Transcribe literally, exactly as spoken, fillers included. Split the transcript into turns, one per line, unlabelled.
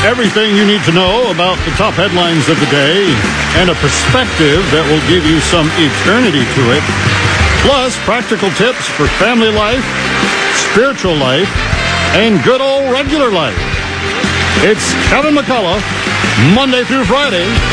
Everything you need to know about the top headlines of the day and a perspective that will give you some eternity to it. Plus, practical tips for family life, spiritual life, and good old regular life. It's Kevin McCullough, Monday through Friday.